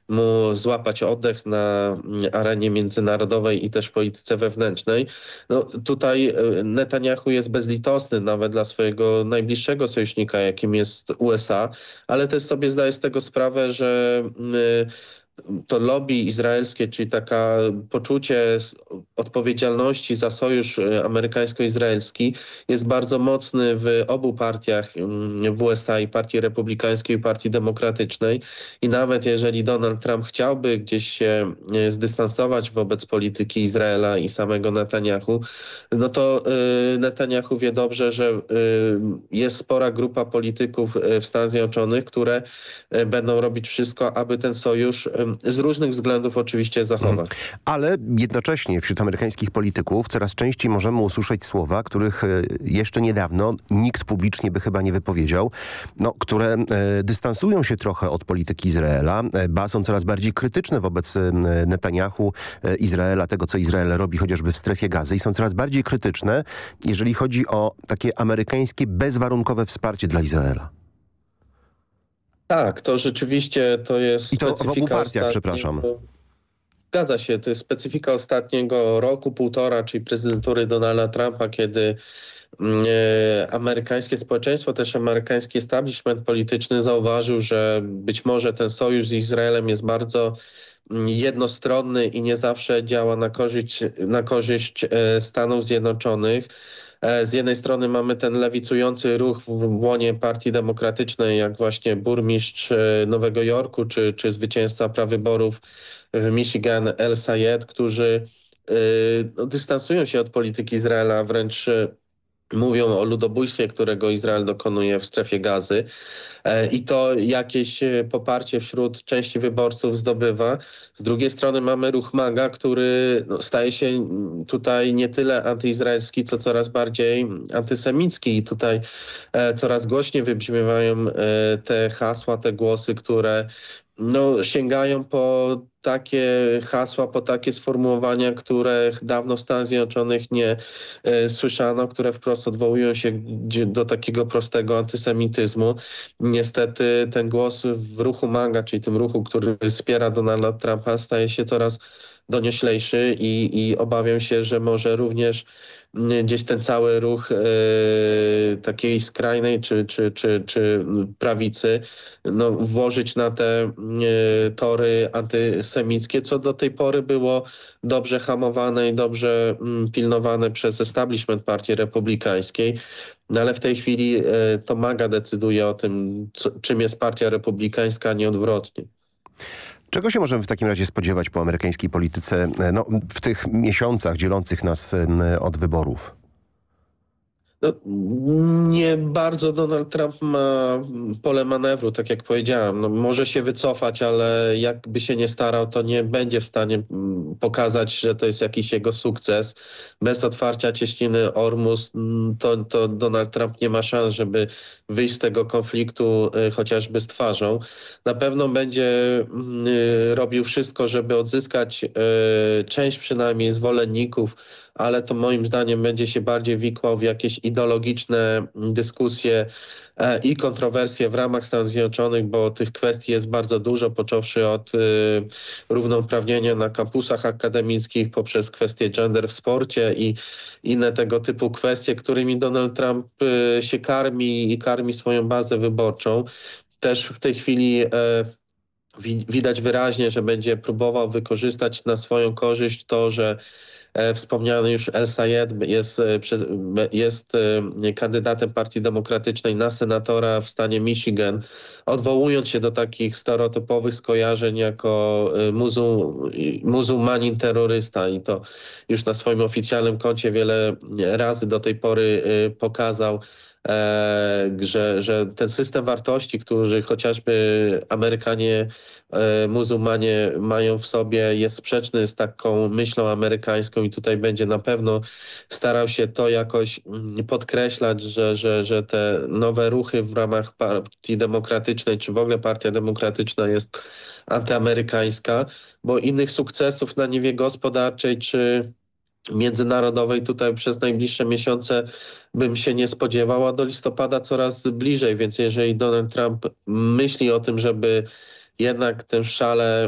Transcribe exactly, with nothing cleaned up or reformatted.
mu złapać oddech na arenie międzynarodowej i też polityce wewnętrznej. No, tutaj Netanyahu jest bezlitosny nawet dla swojego najbliższego sojusznika, jakim jest U S A, ale też sobie zdaje z tego sprawę, że to lobby izraelskie, czyli taka poczucie s- odpowiedzialności za sojusz e, amerykańsko-izraelski jest bardzo mocny w obu partiach mm, w U S A, i Partii Republikańskiej, i Partii Demokratycznej. I nawet jeżeli Donald Trump chciałby gdzieś się e, zdystansować wobec polityki Izraela i samego Netanyahu, no to e, Netanyahu wie dobrze, że e, jest spora grupa polityków e, w Stanach Zjednoczonych, które e, będą robić wszystko, aby ten sojusz em, z różnych względów oczywiście Mhm. zachować. Ale jednocześnie wśród amerykańskich polityków coraz częściej możemy usłyszeć słowa, których e, jeszcze niedawno nikt publicznie by chyba nie wypowiedział, no, które e, dystansują się trochę od polityki Izraela, e, ba są coraz bardziej krytyczne wobec e, Netanyahu, e, Izraela, tego co Izrael robi chociażby w strefie gazy i są coraz bardziej krytyczne, jeżeli chodzi o takie amerykańskie bezwarunkowe wsparcie dla Izraela. Tak, to rzeczywiście to jest I to w obu specyfika partiach, przepraszam. ostatniego... Zgadza się, to jest specyfika ostatniego roku, półtora, czyli prezydentury Donalda Trumpa, kiedy mm, e, amerykańskie społeczeństwo, też amerykański establishment polityczny zauważył, że być może ten sojusz z Izraelem jest bardzo mm, jednostronny i nie zawsze działa na korzyść, na korzyść e, Stanów Zjednoczonych. E, Z jednej strony mamy ten lewicujący ruch w w łonie Partii Demokratycznej, jak właśnie burmistrz e, Nowego Jorku, czy, czy zwycięzca prawyborów w Michigan El Sayed, którzy e, no, dystansują się od polityki Izraela, wręcz e, mówią o ludobójstwie, którego Izrael dokonuje w strefie gazy. E, I to jakieś e, poparcie wśród części wyborców zdobywa. Z drugiej strony mamy ruch MAGA, który no, staje się mm, tutaj nie tyle antyizraelski, co coraz bardziej antysemicki. I tutaj e, coraz głośniej wybrzmiewają e, te hasła, te głosy, które no, sięgają po takie hasła, po takie sformułowania, których dawno w Stanach Zjednoczonych nie e, słyszano, które wprost odwołują się gdzie- do takiego prostego antysemityzmu. Niestety ten głos w ruchu MAGA, czyli tym ruchu, który wspiera Donalda Trumpa, staje się coraz donioślejszy i, i obawiam się, że może również mm, gdzieś ten cały ruch e, takiej skrajnej czy, czy, czy, czy prawicy no, włożyć na te e, tory antysemickie, co do tej pory było dobrze hamowane i dobrze mm, pilnowane przez establishment Partii Republikańskiej. No ale w tej chwili e, to MAGA decyduje o tym, co, czym jest Partia Republikańska, a nie odwrotnie. Czego się możemy w takim razie spodziewać po amerykańskiej polityce e, no, w tych miesiącach dzielących nas em, od wyborów? No, nie bardzo Donald Trump ma pole manewru, tak jak powiedziałem. No, może się wycofać, ale jakby się nie starał, to nie będzie w stanie mm, pokazać, że to jest jakiś jego sukces. Bez otwarcia cieśniny Ormus mm, to, to Donald Trump nie ma szans, żeby wyjść z tego konfliktu y, chociażby z twarzą. Na pewno będzie mm, y, robił wszystko, żeby odzyskać y, część przynajmniej zwolenników, ale to moim zdaniem będzie się bardziej wikłał w jakieś ideologiczne dyskusje e, i kontrowersje w ramach Stanów Zjednoczonych, bo tych kwestii jest bardzo dużo, począwszy od y, równouprawnienia na kampusach akademickich, poprzez kwestie gender w sporcie i inne tego typu kwestie, którymi Donald Trump y, się karmi i karmi swoją bazę wyborczą. Też w tej chwili e, wi- widać wyraźnie, że będzie próbował wykorzystać na swoją korzyść to, że E, Wspomniany już El Sayed jest, e, prze- be- jest e, kandydatem Partii Demokratycznej na senatora w stanie Michigan, odwołując się do takich stereotypowych skojarzeń jako e, muzuł, muzułmanin terrorysta, i to już na swoim oficjalnym koncie wiele razy do tej pory e, pokazał, e, że, że ten system wartości, który chociażby Amerykanie, e, muzułmanie mają w sobie, jest sprzeczny z taką myślą amerykańską, i tutaj będzie na pewno starał się to jakoś mm, podkreślać, że, że, że te nowe ruchy w ramach Partii Demokratycznej, czy w ogóle Partia Demokratyczna jest antyamerykańska, bo innych sukcesów na niwie gospodarczej czy międzynarodowej tutaj przez najbliższe miesiące bym się nie spodziewał, a do listopada coraz bliżej, więc jeżeli Donald Trump myśli o tym, żeby jednak tę szalę